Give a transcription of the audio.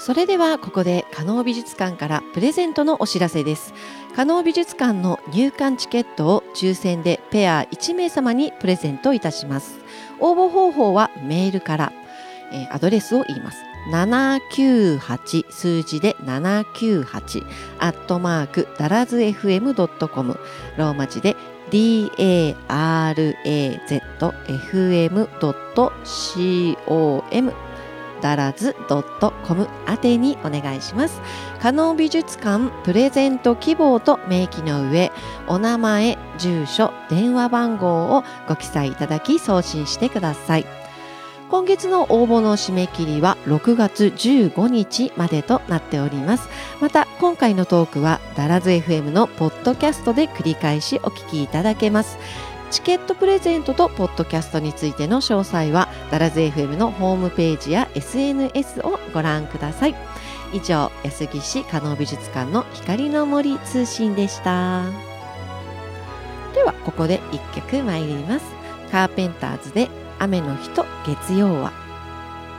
それではここで加納美術館からプレゼントのお知らせです。加納美術館の入館チケットを抽選でペア1名様にプレゼントいたします。応募方法はメールから、アドレスを言います。798数字で798ダラズ FM.com ローマ字で DARAZFM.com ダラズ .com 宛てにお願いします。加納美術館プレゼント希望と明記の上、お名前、住所、電話番号をご記載いただき送信してください。今月の応募の締め切りは6月15日までとなっております。また今回のトークはダラズ FM のポッドキャストで繰り返しお聞きいただけます。チケットプレゼントとポッドキャストについての詳細はダラズ FM のホームページや SNS をご覧ください。以上、安来市加納美術館の光の森通信でした。ではここで一曲参ります。カーペンターズで雨の日と月曜は。